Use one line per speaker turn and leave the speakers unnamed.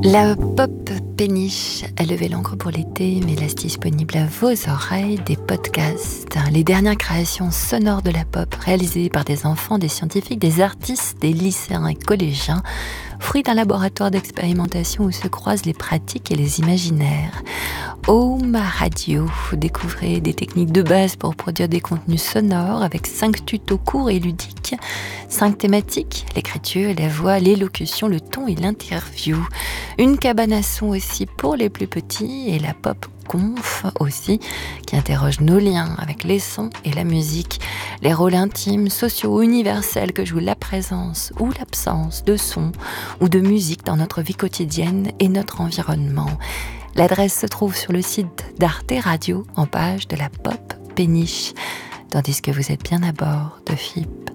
La pop péniche a levé l'encre pour l'été, mais laisse disponible à vos oreilles des podcasts, les dernières créations sonores de la pop réalisées par des enfants, des scientifiques, des artistes, des lycéens et collégiens, fruit d'un laboratoire d'expérimentation où se croisent les pratiques et les imaginaires. Home Radio, découvrez des techniques de base pour produire des contenus sonores avec 5 tutos courts et ludiques, 5 thématiques, l'écriture, la voix, l'élocution, le ton et l'interview. Une cabane à son aussi pour les plus petits et la pop conf aussi, qui interroge nos liens avec les sons et la musique, les rôles intimes, sociaux, universels que joue la présence ou l'absence de son ou de musique dans notre vie quotidienne et notre environnement. L'adresse se trouve sur le site d'Arte Radio en page de la pop péniche, tandis que vous êtes bien à bord de FIP.